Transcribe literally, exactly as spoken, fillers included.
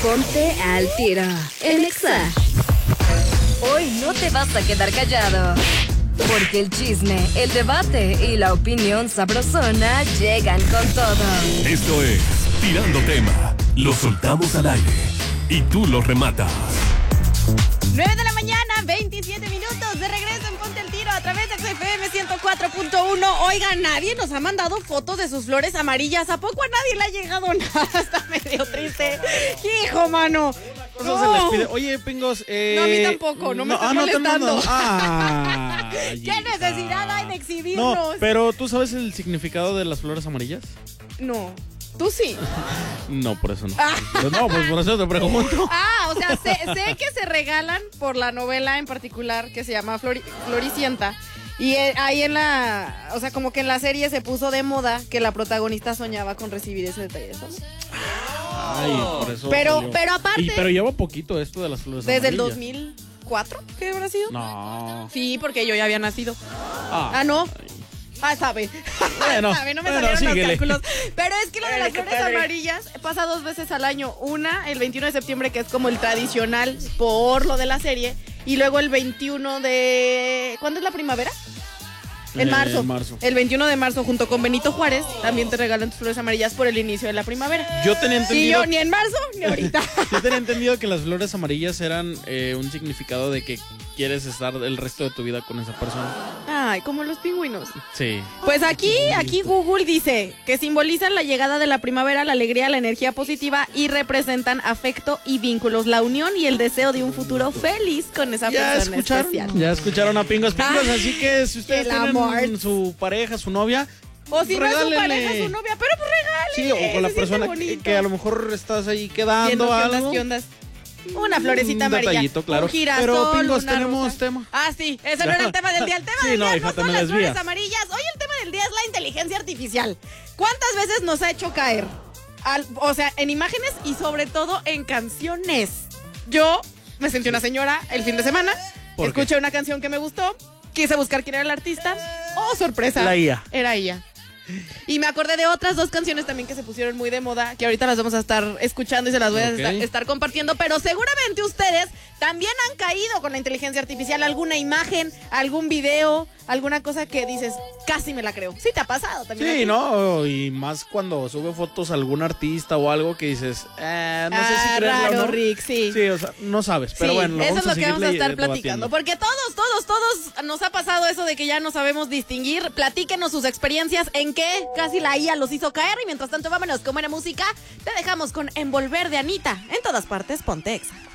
Ponte al tiro en Exa. Hoy no te vas a quedar callado, porque el chisme, el debate y la opinión sabrosona llegan con todo. Esto es Tirando Tema. Lo soltamos al aire y tú lo rematas. nueve de la mañana, veintisiete minutos. De regreso en Ponte el Tiro a través de X F M ciento cuatro punto uno. Oigan, nadie nos ha mandado fotos de sus flores amarillas. ¿A poco a nadie le ha llegado nada? Está medio triste. Hijo, mano. No. Se les pide. Oye, Pingos, eh... No, a mí tampoco, no me no, están ah, molestando. No, ah, ¿Qué necesidad hay de exhibirnos? No, pero ¿tú sabes el significado de las flores amarillas? No. ¿Tú sí? No, por eso no. No, pues por eso te pregunto. Ah, o sea, sé, sé que se regalan por la novela en particular que se llama Flori- Floricienta. Y eh, ahí en la, o sea, como que en la serie se puso de moda que la protagonista soñaba con recibir ese detalle, ¿sabes? Ay, por eso. Pero, salió. pero aparte. Y, pero lleva poquito esto de las flores Desde el amarillas. dos mil cuatro, ¿qué habrá sido? No. Sí, porque yo ya había nacido. Ah, Ah, no. ay. Ah, sabe. Bueno, sabe, no me bueno, salieron síguele. los cálculos. Pero es que lo de las Ay, qué flores padre. amarillas pasa dos veces al año. Una, el veintiuno de septiembre, que es como el tradicional por lo de la serie. Y luego el veintiuno de... ¿Cuándo es la primavera? En Eh, marzo. en marzo. El veintiuno de marzo, junto con Benito Juárez, también te regalan tus flores amarillas por el inicio de la primavera. Yo tenía Y entendido. yo ni en marzo ni ahorita. Yo tenía entendido que las flores amarillas eran eh, un significado de que quieres estar el resto de tu vida con esa persona. Ay, como los pingüinos. Sí. Pues aquí, aquí Google dice que simbolizan la llegada de la primavera, la alegría, la energía positiva y representan afecto y vínculos, la unión y el deseo de un futuro feliz con esa Ya persona escucharon, especial. ya escucharon a Pingos Pingos, Ah, así que si ustedes el tienen amor. su pareja, su novia, O si no es su regálenle. pareja, su novia, pero pues regálele. Sí, o con la se siente persona que, bonito. que a lo mejor estás ahí Viendo quedando qué ondas, algo. qué ondas. Una florecita Un amarilla, detallito, claro. un girasol, Pero, Pingos, una tenemos rosa. tema. Ah, sí, ese no era el tema del día. El tema Sí, del no, día hija, no te son me las desvías. flores amarillas. Hoy el tema del día es la inteligencia artificial. ¿Cuántas veces nos ha hecho caer? Al- o sea, en imágenes y sobre todo en canciones. Yo me sentí una señora el fin de semana, ¿Por qué? escuché una canción que me gustó, quise buscar quién era el artista. Oh, sorpresa. La I A. Era ella. Y me acordé de otras dos canciones también que se pusieron muy de moda, que ahorita las vamos a estar escuchando y se las voy a Ok. estar, estar compartiendo, pero seguramente ustedes también han caído con la inteligencia artificial, alguna imagen, algún video, alguna cosa que dices, casi me la creo. Sí te ha pasado también. a Sí, ti? ¿no? Y más cuando sube fotos a algún artista o algo que dices, eh, no sé si Ah, creerla o raro, no. Rick, sí. Sí, o sea, no sabes, pero Sí, bueno, lo eso vamos es lo que a vamos a seguirle estar debatiendo. platicando. Porque todos, todos, todos nos ha pasado eso de que ya no sabemos distinguir. Platíquenos sus experiencias en qué casi la I A los hizo caer. Y mientras tanto, vámonos con buena música. Te dejamos con Envolver de Anita. En todas partes, ponte Exa.